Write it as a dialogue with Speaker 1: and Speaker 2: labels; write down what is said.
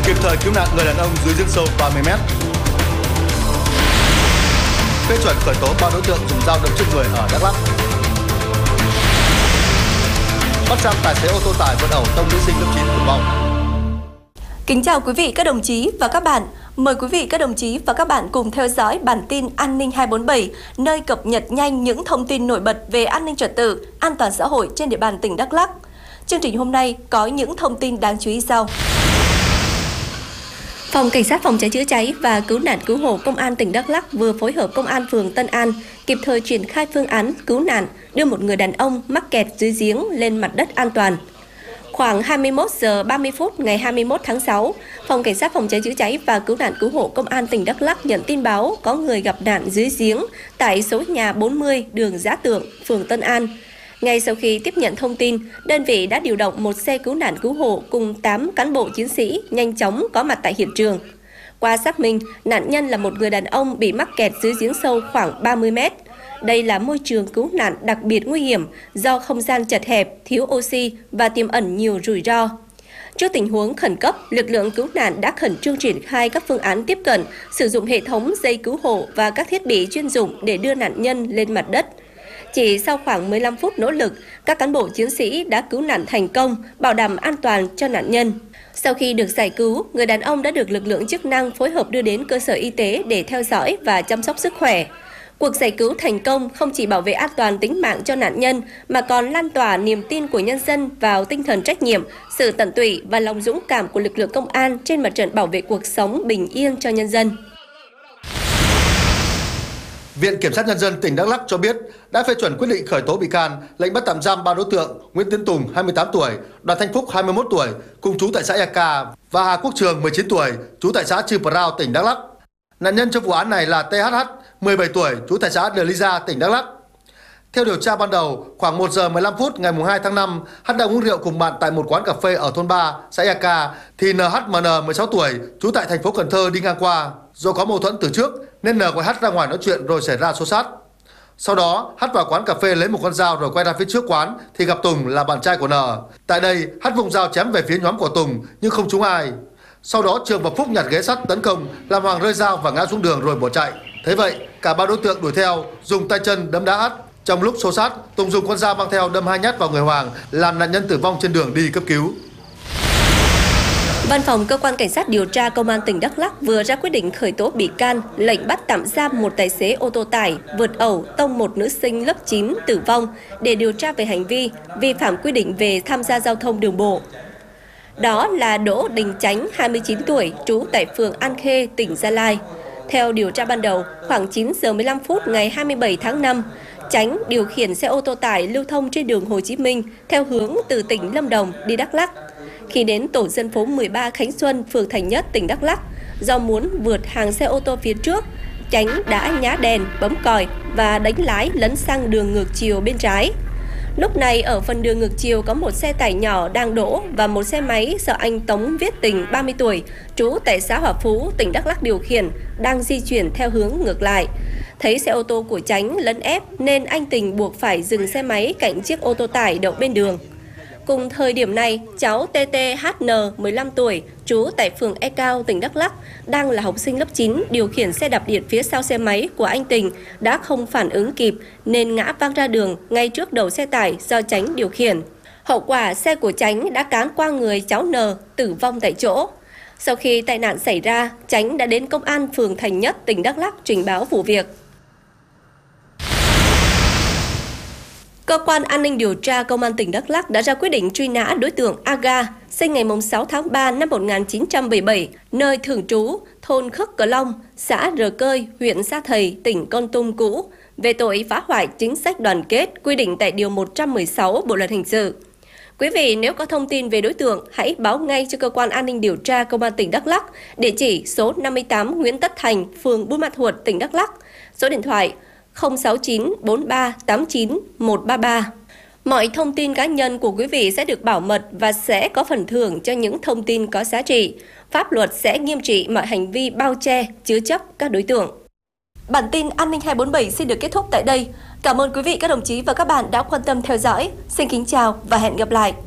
Speaker 1: kịp thời cứu nạn người đàn ông dưới giếng sâu 30 mét. Phê chuẩn khởi tố 3 đối tượng dùng dao đâm chết người ở Đắk Lắk. Bắt giam tài xế ô tô tải vượt ẩu tông nữ sinh lớp 9 tử vong.
Speaker 2: Kính chào quý vị các đồng chí và các bạn. Mời quý vị các đồng chí và các bạn cùng theo dõi bản tin An ninh 247, nơi cập nhật nhanh những thông tin nổi bật về an ninh trật tự, an toàn xã hội trên địa bàn tỉnh Đắk Lắk. Chương trình hôm nay có những thông tin đáng chú ý sau. Phòng Cảnh sát phòng cháy chữa cháy và cứu nạn cứu hộ Công an tỉnh Đắk Lắk vừa phối hợp Công an phường Tân An kịp thời triển khai phương án cứu nạn đưa một người đàn ông mắc kẹt dưới giếng lên mặt đất an toàn. Khoảng 21 giờ 30 phút ngày 21 tháng 6, Phòng Cảnh sát phòng cháy chữa cháy và cứu nạn cứu hộ Công an tỉnh Đắk Lắk nhận tin báo có người gặp nạn dưới giếng tại số nhà 40 đường Giã Tượng, phường Tân An. Ngay sau khi tiếp nhận thông tin, đơn vị đã điều động một xe cứu nạn cứu hộ cùng 8 cán bộ chiến sĩ nhanh chóng có mặt tại hiện trường. Qua xác minh, nạn nhân là một người đàn ông bị mắc kẹt dưới giếng sâu khoảng 30 mét. Đây là môi trường cứu nạn đặc biệt nguy hiểm do không gian chật hẹp, thiếu oxy và tiềm ẩn nhiều rủi ro. Trước tình huống khẩn cấp, lực lượng cứu nạn đã khẩn trương triển khai các phương án tiếp cận, sử dụng hệ thống dây cứu hộ và các thiết bị chuyên dụng để đưa nạn nhân lên mặt đất. Chỉ sau khoảng 15 phút nỗ lực, các cán bộ chiến sĩ đã cứu nạn thành công, bảo đảm an toàn cho nạn nhân. Sau khi được giải cứu, người đàn ông đã được lực lượng chức năng phối hợp đưa đến cơ sở y tế để theo dõi và chăm sóc sức khỏe. Cuộc giải cứu thành công không chỉ bảo vệ an toàn tính mạng cho nạn nhân mà còn lan tỏa niềm tin của nhân dân vào tinh thần trách nhiệm, sự tận tụy và lòng dũng cảm của lực lượng công an trên mặt trận bảo vệ cuộc sống bình yên cho nhân dân.
Speaker 1: Viện Kiểm sát Nhân dân tỉnh Đắk Lắk cho biết đã phê chuẩn quyết định khởi tố bị can, lệnh bắt tạm giam 3 đối tượng Nguyễn Tiến Tùng, 28 tuổi, Đoàn Thanh Phúc, 21 tuổi, cùng trú tại xã Eka và Hà Quốc Trường, 19 tuổi, trú tại xã Chư Prao, tỉnh Đắk Lắk. Nạn nhân trong vụ án này là THH, 17 tuổi, trú tại xã Đờ Ly Gia, tỉnh Đắk Lắk. Theo điều tra ban đầu, khoảng 1 giờ 15 phút ngày 2 tháng 5, H đang uống rượu cùng bạn tại một quán cà phê ở thôn 3, xã Eka, thì NHMN, 16 tuổi, trú tại thành phố Cần Thơ đi ngang qua. Do có mâu thuẫn từ trước nên N gọi H ra ngoài nói chuyện rồi xảy ra xô xát. Sau đó, H vào quán cà phê lấy một con dao rồi quay ra phía trước quán thì gặp Tùng là bạn trai của N. Tại đây, H vùng dao chém về phía nhóm của Tùng nhưng không trúng ai. Sau đó Trường và Phúc nhặt ghế sắt tấn công, làm Hoàng rơi dao và ngã xuống đường rồi bỏ chạy. Thế vậy, cả 3 đối tượng đuổi theo, dùng tay chân đấm đá H. Trong lúc xô xát, Tùng dùng con dao mang theo đâm 2 nhát vào người Hoàng, làm nạn nhân tử vong trên đường đi cấp cứu.
Speaker 2: Văn phòng Cơ quan Cảnh sát điều tra Công an tỉnh Đắk Lắk vừa ra quyết định khởi tố bị can, lệnh bắt tạm giam một tài xế ô tô tải vượt ẩu tông một nữ sinh lớp 9 tử vong để điều tra về hành vi vi phạm quy định về tham gia giao thông đường bộ. Đó là Đỗ Đình Chánh, 29 tuổi, trú tại phường An Khê, tỉnh Gia Lai. Theo điều tra ban đầu, khoảng 9 giờ 15 phút ngày 27 tháng 5, Chánh điều khiển xe ô tô tải lưu thông trên đường Hồ Chí Minh theo hướng từ tỉnh Lâm Đồng đi Đắk Lắk. Khi đến tổ dân phố 13 Khánh Xuân, phường Thành Nhất, tỉnh Đắk Lắk, do muốn vượt hàng xe ô tô phía trước, Chánh đã nhá đèn, bấm còi và đánh lái lấn sang đường ngược chiều bên trái. Lúc này ở phần đường ngược chiều có một xe tải nhỏ đang đỗ và một xe máy do anh Tống Viết Tình, 30 tuổi, trú tại xã Hòa Phú, tỉnh Đắk Lắk điều khiển, đang di chuyển theo hướng ngược lại. Thấy xe ô tô của Chánh lấn ép nên anh Tình buộc phải dừng xe máy cạnh chiếc ô tô tải đậu bên đường. Cùng thời điểm này, cháu TTHN, 15 tuổi, trú tại phường E Cao, tỉnh Đắk Lắk, đang là học sinh lớp 9, điều khiển xe đạp điện phía sau xe máy của anh Tình đã không phản ứng kịp nên ngã văng ra đường ngay trước đầu xe tải do Chánh điều khiển. Hậu quả, xe của Chánh đã cán qua người cháu N, tử vong tại chỗ. Sau khi tai nạn xảy ra, Chánh đã đến công an phường Thành Nhất, tỉnh Đắk Lắk trình báo vụ việc. Cơ quan An ninh điều tra Công an tỉnh Đắk Lắk đã ra quyết định truy nã đối tượng Aga, sinh ngày 6 tháng 3 năm 1977, nơi thường trú, thôn Khức Cờ Long, xã Rờ Cơi, huyện Sa Thầy, tỉnh Kon Tum cũ, về tội phá hoại chính sách đoàn kết quy định tại Điều 116 Bộ Luật Hình sự. Quý vị nếu có thông tin về đối tượng, hãy báo ngay cho Cơ quan An ninh điều tra Công an tỉnh Đắk Lắk, địa chỉ số 58 Nguyễn Tất Thành, phường Buôn Ma Thuột, tỉnh Đắk Lắk, số điện thoại 069 43 89 133. Mọi thông tin cá nhân của quý vị sẽ được bảo mật và sẽ có phần thưởng cho những thông tin có giá trị. Pháp luật sẽ nghiêm trị mọi hành vi bao che, chứa chấp các đối tượng. Bản tin An ninh 247 xin được kết thúc tại đây. Cảm ơn quý vị các đồng chí và các bạn đã quan tâm theo dõi. Xin kính chào và hẹn gặp lại.